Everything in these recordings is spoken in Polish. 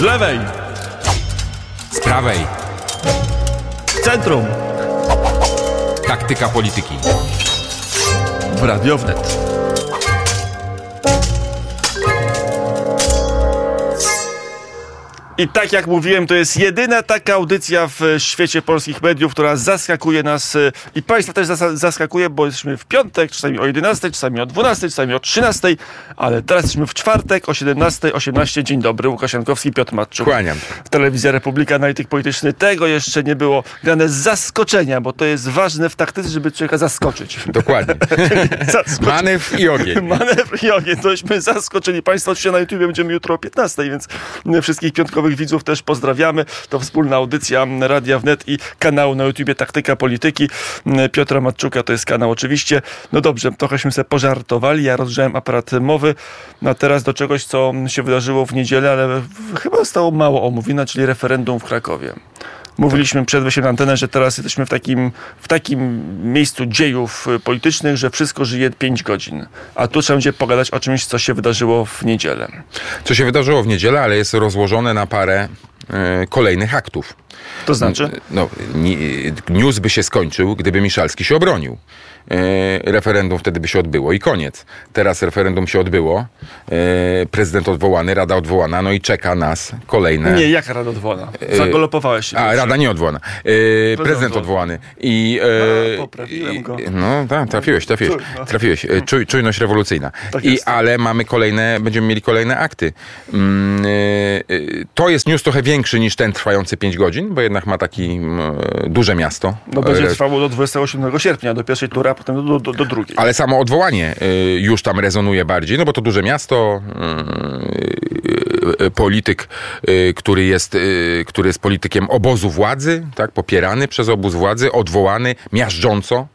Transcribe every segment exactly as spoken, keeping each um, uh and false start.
lewej, z prawej. w centrum, Taktyka polityki. w Radio Wnet. I tak jak mówiłem, to jest jedyna taka audycja w świecie polskich mediów, która zaskakuje nas i Państwa też zas- zaskakuje, bo jesteśmy w piątek, czasami o jedenastej, czasami o dwunastej, czasami o trzynastej, ale teraz jesteśmy w czwartek o siedemnastej osiemnaście. Dzień dobry, Łukasz Jankowski, Piotr Matczuk. Kłaniam. Telewizja Republika, analityk polityczny. Tego jeszcze nie było grane z zaskoczenia, bo to jest ważne w taktyce, żeby człowieka zaskoczyć. Dokładnie. Zaskoczyć. Manewr i ogień. Manewr i ogień, tośmy zaskoczeni. Państwa oczywiście na YouTubie będziemy jutro o piętnastej, więc wszystkich piątkowych widzów też pozdrawiamy. To wspólna audycja Radia Wnet i kanału na YouTubie Taktyka Polityki Piotra Matczuka. To jest kanał oczywiście. No dobrze, trochęśmy sobie pożartowali. Ja rozgrzałem aparat mowy. A teraz do czegoś, co się wydarzyło w niedzielę, ale chyba zostało mało omówione, czyli referendum w Krakowie. Mówiliśmy przed wejściem na antenę, że teraz jesteśmy w takim, w takim miejscu dziejów politycznych, że wszystko żyje pięć godzin. A tu trzeba będzie pogadać o czymś, co się wydarzyło w niedzielę. Co się wydarzyło w niedzielę, ale jest rozłożone na parę e, kolejnych aktów. To znaczy? No, ni, news by się skończył, gdyby Miszalski się obronił. E, referendum wtedy by się odbyło i koniec. Teraz referendum się odbyło, e, prezydent odwołany, rada odwołana, no i czeka nas kolejne... Nie, jaka rada odwołana? Zagolopowałeś się. A, pierwszy. rada nie odwołana. E, prezydent, prezydent odwołany. I, e, A, poprawiłem go. I, no tak, trafiłeś, trafiłeś. No. trafiłeś. E, czuj, czujność rewolucyjna. Tak I, jest. ale mamy kolejne, będziemy mieli kolejne akty. Mm, e, e, to jest news trochę większy niż ten trwający pięć godzin, bo jednak ma taki mm, duże miasto. No będzie E, trwało do dwudziestego siódmego sierpnia, do pierwszej tury, a potem do, do, do drugiej. Ale samo odwołanie y, już tam rezonuje bardziej, no bo to duże miasto, y, y, polityk, y, który jest, y, który jest politykiem obozu władzy, tak, popierany przez obóz władzy, odwołany miażdżąco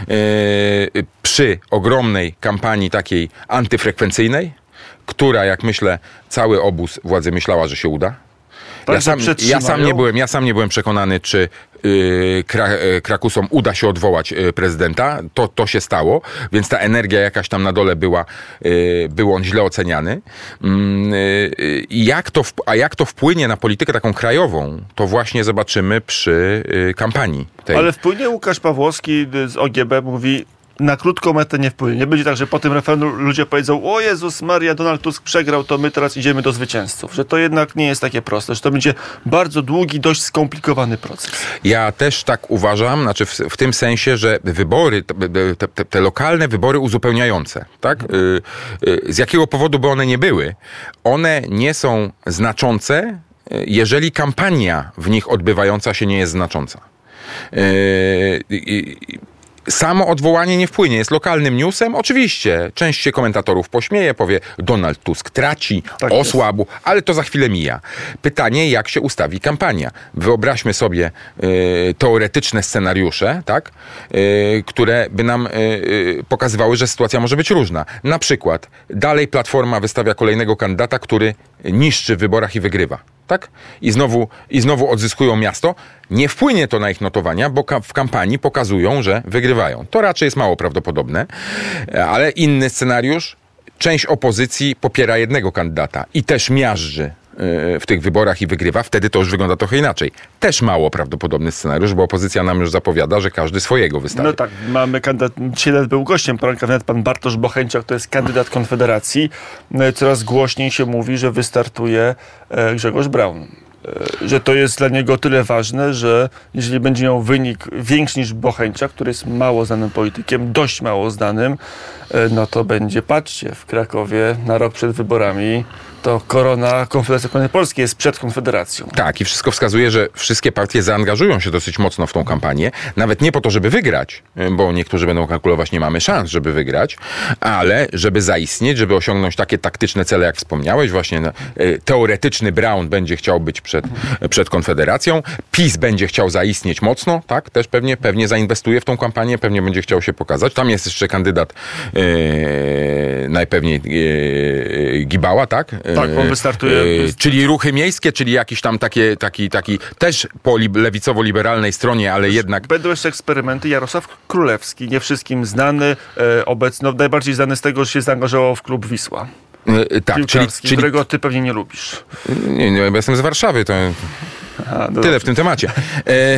y, przy ogromnej kampanii takiej antyfrekwencyjnej, która, jak myślę, cały obóz władzy myślała, że się uda. Ja sam, ja, sam nie byłem, ja sam nie byłem przekonany, czy yy, Kra, yy, Krakusom uda się odwołać yy, prezydenta. To, to się stało, więc ta energia jakaś tam na dole była, yy, był on źle oceniany. Yy, jak to, a jak to wpłynie na politykę taką krajową, to właśnie zobaczymy przy yy, kampanii tej. Ale wpłynie Łukasz Pawłowski z O G B, mówi... Na krótką metę nie wpłynie. Nie będzie tak, że po tym referendum ludzie powiedzą: o Jezus Maria, Donald Tusk przegrał, to my teraz idziemy do zwycięzców. Że to jednak nie jest takie proste, że to będzie bardzo długi, dość skomplikowany proces. Ja też tak uważam, znaczy w, w tym sensie, że wybory, te, te, te lokalne wybory uzupełniające, tak? Y, y, z jakiego powodu by one nie były, one nie są znaczące, jeżeli kampania w nich odbywająca się nie jest znacząca. Y, y, Samo odwołanie nie wpłynie, jest lokalnym newsem. Oczywiście, część się komentatorów pośmieje, powie: Donald Tusk traci, tak osłabł, jest. Ale to za chwilę mija. Pytanie, jak się ustawi kampania. Wyobraźmy sobie y, teoretyczne scenariusze, tak, y, które by nam y, pokazywały, że sytuacja może być różna. Na przykład, dalej Platforma wystawia kolejnego kandydata, który niszczy w wyborach i wygrywa. Tak? I znowu, I znowu odzyskują miasto. Nie wpłynie to na ich notowania, bo ka- w kampanii pokazują, że wygrywają. To raczej jest mało prawdopodobne. Ale inny scenariusz, część opozycji popiera jednego kandydata i też miażdży w tych wyborach i wygrywa, wtedy to już wygląda trochę inaczej. Też mało prawdopodobny scenariusz, bo opozycja nam już zapowiada, że każdy swojego wystawi. No tak, mamy kandydat, dzisiaj był gościem poranka wnet pan Bartosz Bochenciak, to jest kandydat Konfederacji. Coraz głośniej się mówi, że wystartuje Grzegorz Braun. Że to jest dla niego tyle ważne, że jeżeli będzie miał wynik większy niż Bochenciak, który jest mało znanym politykiem, dość mało znanym, no to będzie, patrzcie, w Krakowie na rok przed wyborami to korona Konfederacji Korony Polskiej jest przed Konfederacją. Tak, i wszystko wskazuje, że wszystkie partie zaangażują się dosyć mocno w tą kampanię. Nawet nie po to, żeby wygrać, bo niektórzy będą kalkulować, nie mamy szans, żeby wygrać, ale żeby zaistnieć, żeby osiągnąć takie taktyczne cele, jak wspomniałeś. Właśnie no, teoretyczny Braun będzie chciał być przed, przed Konfederacją. PiS będzie chciał zaistnieć mocno, tak? Też pewnie, pewnie zainwestuje w tą kampanię, pewnie będzie chciał się pokazać. Tam jest jeszcze kandydat e, najpewniej e, Gibała, tak? Tak, on wystartuje. E, czyli ruchy miejskie, czyli jakiś tam takie, taki, taki też po li, lewicowo-liberalnej stronie, ale jednak... Będą jeszcze eksperymenty. Jarosław Królewski, nie wszystkim znany, e, obecno najbardziej znany z tego, że się zaangażował w klub Wisła. Yy, tak, czyli, czyli... którego ty pewnie nie lubisz. Nie, nie, ja jestem z Warszawy, to... Aha, no tyle w tym temacie. E, e,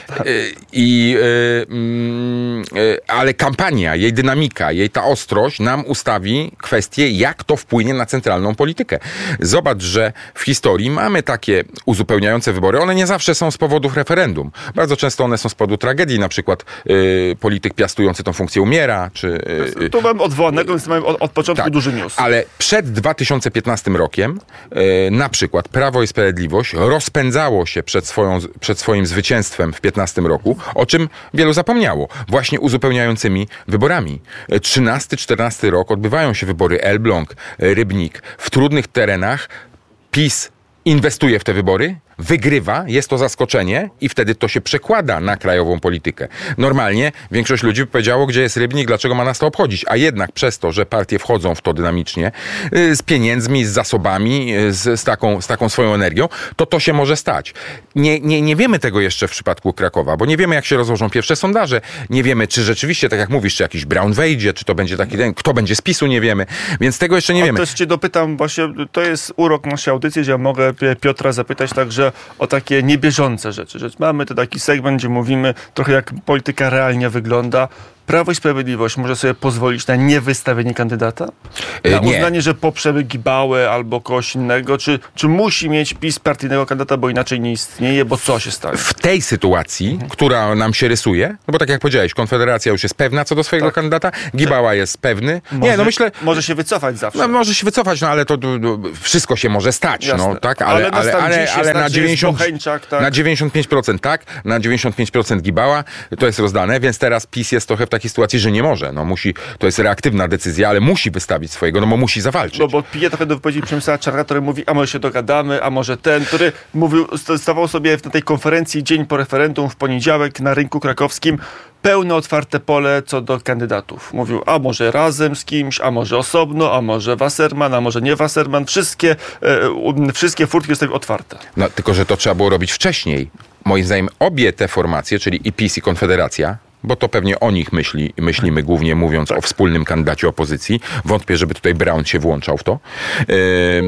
i, e, mm, e, ale kampania, jej dynamika, jej ta ostrość nam ustawi kwestię, jak to wpłynie na centralną politykę. Zobacz, że w historii mamy takie uzupełniające wybory. One nie zawsze są z powodów referendum. Bardzo często one są z powodu tragedii. Na przykład e, polityk piastujący tą funkcję umiera. Czy, e, tu mam odwołanego, więc mamy od, od początku tak, duży news. Ale przed dwa tysiące piętnastym rokiem e, na przykład Prawo i Sprawiedliwość rozpędzało się przed, swoją, przed swoim zwycięstwem w piętnastym roku, o czym wielu zapomniało. Właśnie uzupełniającymi wyborami. trzynasty czternasty rok odbywają się wybory Elbląg, Rybnik. W trudnych terenach PiS inwestuje w te wybory, wygrywa, jest to zaskoczenie i wtedy to się przekłada na krajową politykę. Normalnie większość ludzi by powiedziało, gdzie jest Rybnik, dlaczego ma nas to obchodzić, a jednak przez to, że partie wchodzą w to dynamicznie, z pieniędzmi, z zasobami, z, z, taką, z taką swoją energią, to to się może stać. Nie, nie, nie wiemy tego jeszcze w przypadku Krakowa, bo nie wiemy, jak się rozłożą pierwsze sondaże, nie wiemy, czy rzeczywiście, tak jak mówisz, czy jakiś Braun wejdzie, czy to będzie taki ten, kto będzie z PiSu, nie wiemy, więc tego jeszcze nie a wiemy. Też cię dopytam, właśnie to jest urok naszej audycji, że ja mogę Piotra zapytać także o takie niebieżące rzeczy. Że mamy to taki segment, gdzie mówimy trochę jak polityka realnie wygląda. Prawo i Sprawiedliwość może sobie pozwolić na niewystawienie kandydata? Na nie. uznanie, że poprzemy Gibałę albo kogoś innego? Czy, czy musi mieć PiS partyjnego kandydata, bo inaczej nie istnieje? Bo co się stanie? W tej sytuacji, mhm. która nam się rysuje, no bo tak jak powiedziałeś, Konfederacja już jest pewna co do swojego tak. kandydata, Gibała tak. jest pewny. Może, nie, no myślę... Może się wycofać zawsze. No, może się wycofać, no ale to, to, to wszystko się może stać. No, tak? Ale, ale, ale, ale, ale na, dziewięćdziesiąt, tak? na dziewięćdziesiąt pięć procent tak, na dziewięćdziesiąt pięć procent Gibała, to jest rozdane, więc teraz PiS jest trochę w takiej sytuacji, że nie może. No, musi, to jest reaktywna decyzja, ale musi wystawić swojego, no bo musi zawalczyć. No bo pije trochę do wypowiedzi Przemysława Czarnka, który mówi, a może się dogadamy, a może ten, który mówił, stawał sobie na tej konferencji dzień po referendum w poniedziałek na rynku krakowskim pełne otwarte pole co do kandydatów. Mówił, a może razem z kimś, a może osobno, a może Wasserman, a może nie Wasserman. Wszystkie, e, wszystkie furtki zostały otwarte. No tylko, że to trzeba było robić wcześniej. Moim zdaniem obie te formacje, czyli i PiS i Konfederacja, bo to pewnie o nich myśli, myślimy głównie mówiąc tak. o wspólnym kandydacie opozycji. Wątpię, żeby tutaj Braun się włączał w to. Yy,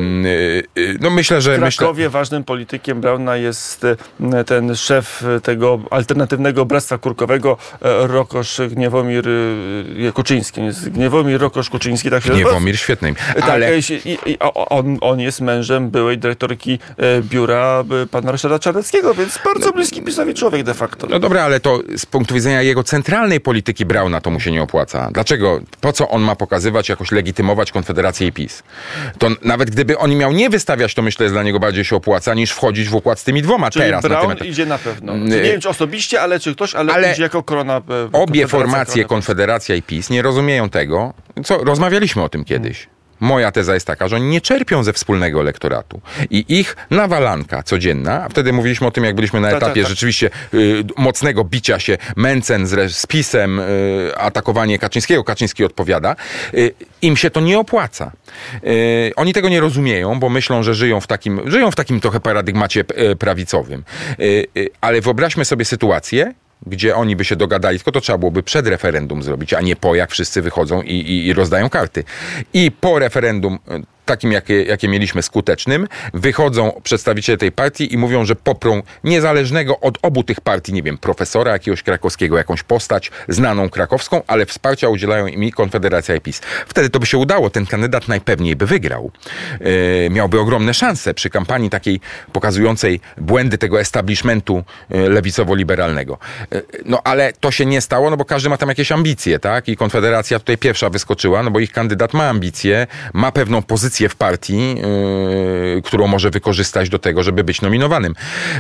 yy, no myślę, że... W Krakowie myślę... ważnym politykiem Brauna jest ten szef tego alternatywnego bractwa kurkowego Rokosz Gniewomir Kuczyński. Jest Gniewomir Rokosz Kuczyński. Tak się Gniewomir świetny. Ale... Tak, i, i, on, on jest mężem byłej dyrektorki biura pana Ryszarda Czarneckiego, więc bardzo bliski PiS-owi człowiek de facto. No dobra, ale to z punktu widzenia jego centralnej polityki Brauna to mu się nie opłaca. Dlaczego? Po co on ma pokazywać, jakoś legitymować Konfederację i PiS? To nawet gdyby on miał nie wystawiać, to myślę, że dla niego bardziej się opłaca, niż wchodzić w układ z tymi dwoma. Czyli teraz. Braun na tym idzie na pewno. Nie wiem, czy osobiście, ale czy ktoś, ale, ale idzie jako korona. E, obie formacje, Konfederacja i PiS, nie rozumieją tego, co rozmawialiśmy o tym kiedyś. Hmm. Moja teza jest taka, że oni nie czerpią ze wspólnego elektoratu. I ich nawalanka codzienna, a wtedy mówiliśmy o tym, jak byliśmy na etapie ta, ta, ta. rzeczywiście y, mocnego bicia się Mencen z, z PiS-em, y, atakowanie Kaczyńskiego, Kaczyński odpowiada, y, im się to nie opłaca. Y, oni tego nie rozumieją, bo myślą, że żyją w takim, żyją w takim trochę paradygmacie y, prawicowym. Y, y, ale wyobraźmy sobie sytuację, gdzie oni by się dogadali, tylko to trzeba byłoby przed referendum zrobić, a nie po, jak wszyscy wychodzą i, i, i rozdają karty. I po referendum, takim jakie, jakie mieliśmy skutecznym, wychodzą przedstawiciele tej partii i mówią, że poprą niezależnego od obu tych partii, nie wiem, profesora jakiegoś krakowskiego, jakąś postać znaną krakowską, ale wsparcia udzielają im i Konfederacja i PiS. Wtedy to by się udało, ten kandydat najpewniej by wygrał. Yy, miałby ogromne szanse przy kampanii takiej pokazującej błędy tego establishmentu yy, lewicowo-liberalnego. Yy, no ale to się nie stało, no bo każdy ma tam jakieś ambicje, tak? I Konfederacja tutaj pierwsza wyskoczyła, no bo ich kandydat ma ambicje, ma pewną pozycję w partii, yy, którą może wykorzystać do tego, żeby być nominowanym.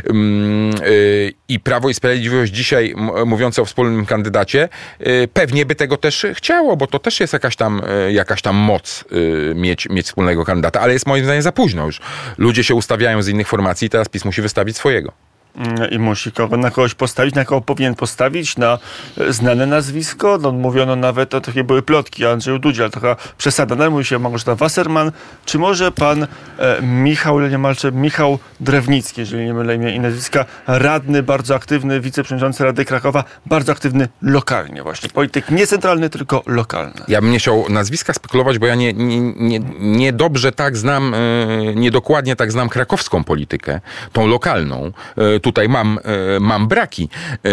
Yy, I Prawo i Sprawiedliwość dzisiaj, m- mówiąc o wspólnym kandydacie, yy, pewnie by tego też chciało, bo to też jest jakaś tam, yy, jakaś tam moc yy, mieć, mieć wspólnego kandydata, ale jest moim zdaniem za późno już. Ludzie się ustawiają z innych formacji i teraz PiS musi wystawić swojego. I musi kogo, na kogoś postawić, na kogo powinien postawić, na znane nazwisko. No, mówiono nawet, to takie były plotki, Andrzeju Dudzie, ale trochę przesada. No, mówi się Małgorzata Wasserman, czy może pan e, Michał, niemalże Michał Drewnicki, jeżeli nie mylę imię i nazwiska, radny, bardzo aktywny, wiceprzewodniczący Rady Krakowa, bardzo aktywny lokalnie właśnie. Polityk nie centralny, tylko lokalny. Ja bym nie chciał nazwiska spekulować, bo ja nie, nie, nie, nie dobrze tak znam, e, niedokładnie tak znam krakowską politykę, tą lokalną. E, tutaj mam, e, mam braki. E,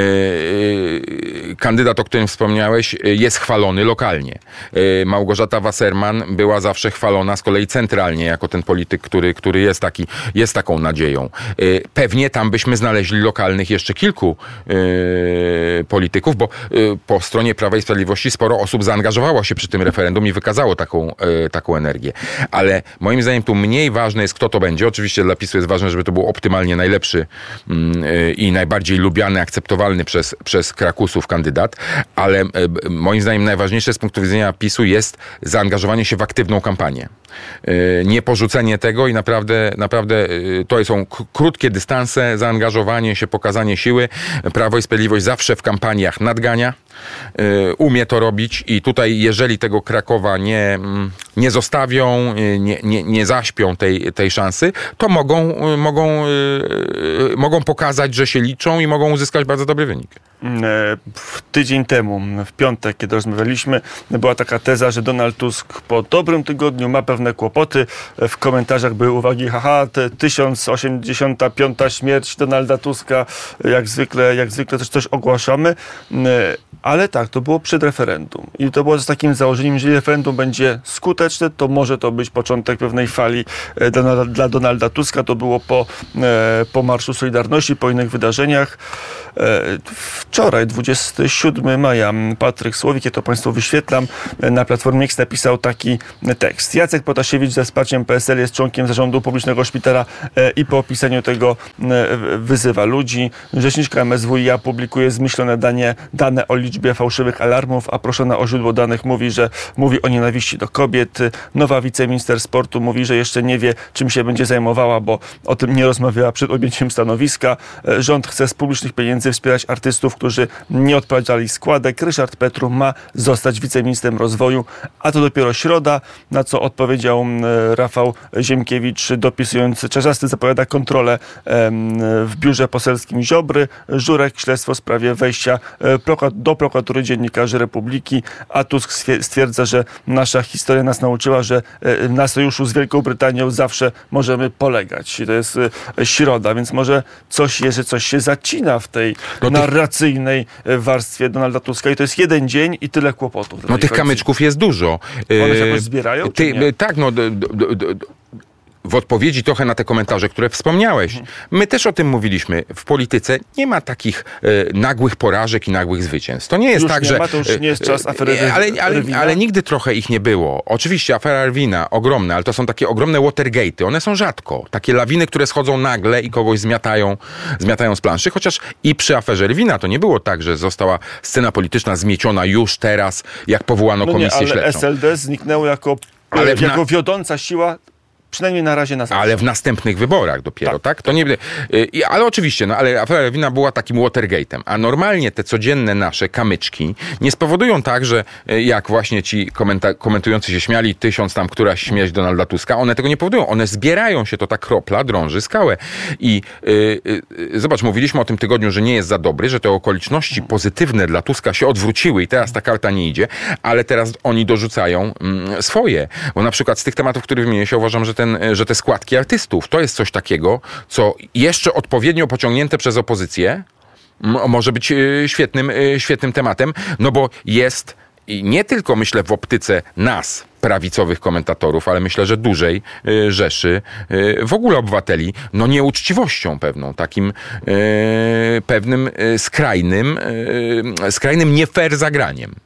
e, kandydat, o którym wspomniałeś, jest chwalony lokalnie. E, Małgorzata Wasserman była zawsze chwalona z kolei centralnie, jako ten polityk, który, który jest taki, jest taką nadzieją. E, pewnie tam byśmy znaleźli lokalnych jeszcze kilku e, polityków, bo e, po stronie Prawa i Sprawiedliwości sporo osób zaangażowało się przy tym referendum i wykazało taką, e, taką energię. Ale moim zdaniem tu mniej ważne jest, kto to będzie. Oczywiście dla PiSu jest ważne, żeby to był optymalnie najlepszy mm, e, i najbardziej lubiany, akceptowalny przez, przez Krakusów kandydat, ale e, moim zdaniem najważniejsze z punktu widzenia PiSu jest zaangażowanie się w aktywną kampanię. E, nie porzucenie tego i naprawdę, naprawdę e, to są k- krótkie dystanse, zaangażowanie się, pokazanie siły. Prawo i Sprawiedliwość zawsze w kampaniach nadgania, e, umie to robić i tutaj jeżeli tego Krakowa nie, nie zostawią, nie, nie, nie zaśpią tej, tej szansy, to mogą, mogą, e, mogą pokazać, że się liczą i mogą uzyskać bardzo dobry wynik. W tydzień temu, w piątek, kiedy rozmawialiśmy, była taka teza, że Donald Tusk po dobrym tygodniu ma pewne kłopoty. W komentarzach były uwagi, haha, tysiąc osiemdziesiąta piąta śmierć Donalda Tuska, jak zwykle, jak zwykle też coś ogłaszamy. Ale tak, to było przed referendum. I to było z takim założeniem, że jeżeli referendum będzie skuteczne, to może to być początek pewnej fali dla, dla Donalda Tuska. To było po, po Marszu Solidarności, po innych wydarzeniach. Wczoraj, dwudziestego siódmego maja, Patryk Słowik, ja to Państwu wyświetlam, na Platformie X napisał taki tekst. Jacek Protasiewicz ze wsparciem P S L jest członkiem zarządu publicznego szpitala i po opisaniu tego wyzywa ludzi. Rzeczniczka M S W i A publikuje zmyślone dane, dane o liczbie fałszywych alarmów, a proszona o źródło danych mówi, że mówi o nienawiści do kobiet. Nowa wiceminister sportu mówi, że jeszcze nie wie, czym się będzie zajmowała, bo o tym nie rozmawiała przed objęciem stanowiska. Rząd chce z publicznych pieniędzy wspierać artystów, którzy nie odprowadzali składek. Ryszard Petru ma zostać wiceministrem rozwoju, a to dopiero środa, na co odpowiedział Rafał Ziemkiewicz, dopisując: Czarzasty zapowiada kontrolę w biurze poselskim Ziobry, Żurek śledztwo w sprawie wejścia do prokuratury dziennikarzy Republiki, a Tusk stwierdza, że nasza historia nas nauczyła, że na sojuszu z Wielką Brytanią zawsze możemy polegać. I to jest środa, więc może coś jest, że coś się zacina w tej no narracyjnej tych... warstwie Donalda Tuska i to jest jeden dzień i tyle kłopotów. No tych kamyczków jest dużo. One się jakoś zbierają? Ty, tak, no... D, d, d, d, w odpowiedzi trochę na te komentarze, które wspomniałeś. My też o tym mówiliśmy. W polityce nie ma takich e, nagłych porażek i nagłych zwycięstw. To nie jest już tak, nie że... Ma, to już nie jest czas afery e, ale, ale, ale nigdy trochę ich nie było. Oczywiście afera Erwina, ogromne, ale to są takie ogromne Watergate'y. One są rzadko. Takie lawiny, które schodzą nagle i kogoś zmiatają, zmiatają z planszy. Chociaż i przy aferze Erwina to nie było tak, że została scena polityczna zmieciona już teraz, jak powołano no komisję nie, ale śledczą. S L D zniknęło jako, ale jako na... wiodąca siła. Przynajmniej na razie na zawsze. Ale w następnych wyborach dopiero, tak? tak? To nie, y, ale oczywiście, no ale afera Erwina była takim Watergate'em. A normalnie te codzienne nasze kamyczki nie spowodują tak, że y, jak właśnie ci komenta- komentujący się śmiali, tysiąc tam któraś śmierć Donalda Tuska, one tego nie powodują. One zbierają się, to ta kropla drąży skałę. I y, y, zobacz, mówiliśmy o tym tygodniu, że nie jest za dobry, że te okoliczności pozytywne dla Tuska się odwróciły i teraz ta karta nie idzie, ale teraz oni dorzucają mm, swoje. Bo na przykład z tych tematów, które wymienię się, uważam, że te Ten, że te składki artystów, to jest coś takiego, co jeszcze odpowiednio pociągnięte przez opozycję m- może być y, świetnym, y, świetnym tematem, no bo jest i nie tylko, myślę, w optyce nas, prawicowych komentatorów, ale myślę, że dużej y, rzeszy y, w ogóle obywateli, no nieuczciwością pewną, takim y, pewnym y, skrajnym, y, skrajnym nie fair zagraniem.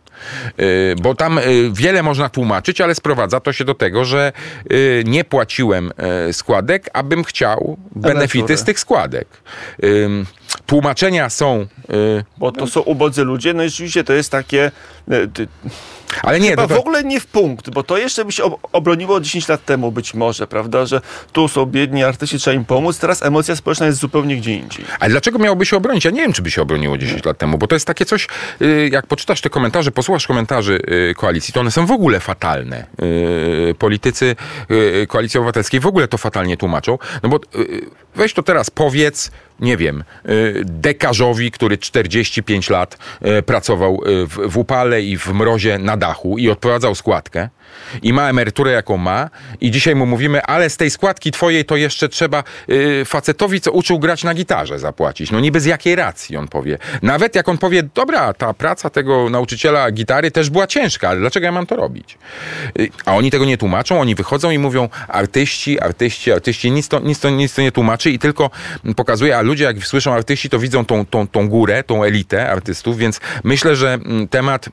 Bo tam wiele można tłumaczyć, ale sprowadza to się do tego, że nie płaciłem składek, abym chciał benefity z tych składek. Tłumaczenia są... Bo to są ubodzy ludzie, no i rzeczywiście to jest takie Ale nie, chyba to, to... w ogóle nie w punkt, bo to jeszcze by się obroniło dziesięć lat temu być może, prawda, że tu są biedni artyści, trzeba im pomóc, teraz emocja społeczna jest zupełnie gdzie indziej. Ale dlaczego miałoby się obronić? Ja nie wiem, czy by się obroniło dziesięć lat temu, bo to jest takie coś, jak poczytasz te komentarze, posłuchasz komentarzy koalicji, to one są w ogóle fatalne. Politycy Koalicji Obywatelskiej w ogóle to fatalnie tłumaczą, no bo weź to teraz powiedz, nie wiem, dekarzowi, który czterdzieści pięć lat pracował w, w upale i w mrozie na dachu i odprowadzał składkę i ma emeryturę, jaką ma i dzisiaj mu mówimy, ale z tej składki twojej to jeszcze trzeba facetowi, co uczył grać na gitarze, zapłacić. No niby z jakiej racji, on powie. Nawet jak on powie, dobra, ta praca tego nauczyciela gitary też była ciężka, ale dlaczego ja mam to robić? A oni tego nie tłumaczą, oni wychodzą i mówią artyści, artyści, artyści, nic to, nic to, nic to nie tłumaczy i tylko pokazuje, a ludzie jak słyszą artyści, to widzą tą, tą, tą górę, tą elitę artystów, więc myślę, że temat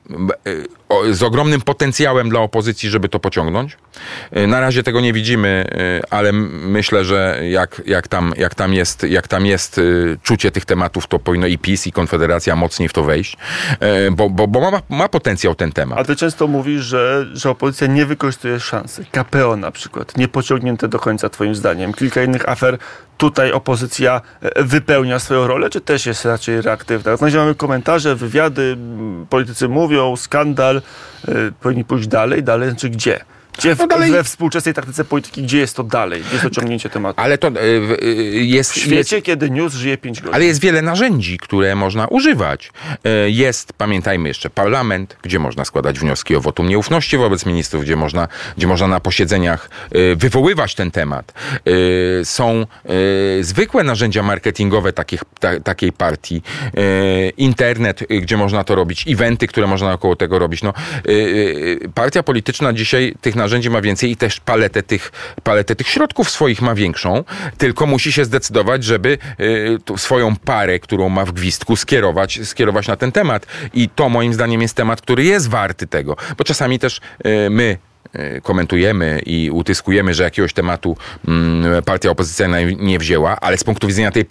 z ogromnym potencjałem dla opozycji, żeby to pociągnąć. Na razie tego nie widzimy, ale myślę, że jak, jak, tam, jak, tam jest, jak tam jest czucie tych tematów, to powinno i PiS, i Konfederacja mocniej w to wejść, bo, bo, bo ma, ma potencjał ten temat. A ty często mówisz, że, że opozycja nie wykorzystuje szansy. K P O na przykład, nie pociągnięte do końca twoim zdaniem. Kilka innych afer. Tutaj opozycja wypełnia swoją rolę, czy też jest raczej reaktywna? Na razie mamy komentarze, wywiady, politycy mówią, skandal, yy, powinni pójść dalej, dalej, znaczy gdzie? Gdzie w, no dalej... we współczesnej taktyce polityki, gdzie jest to dalej? Gdzie jest to ciągnięcie tematu? Ale to yy, jest... W świecie, jest, kiedy news żyje pięć godzin. Ale jest wiele narzędzi, które można używać. Yy, jest, pamiętajmy jeszcze, parlament, gdzie można składać wnioski o wotum nieufności wobec ministrów, gdzie można, gdzie można na posiedzeniach yy, wywoływać ten temat. Yy, są yy, zwykłe narzędzia marketingowe takich, ta, takiej partii. Yy, internet, yy, gdzie można to robić. Eventy, które można około tego robić. No, yy, partia polityczna dzisiaj tych narzędzi narzędzi ma więcej i też paletę tych, paletę tych środków swoich ma większą, tylko musi się zdecydować, żeby y, swoją parę, którą ma w gwizdku, skierować, skierować na ten temat. I to moim zdaniem jest temat, który jest warty tego, bo czasami też y, my komentujemy i utyskujemy, że jakiegoś tematu mm, partia opozycyjna nie wzięła, ale z punktu widzenia tej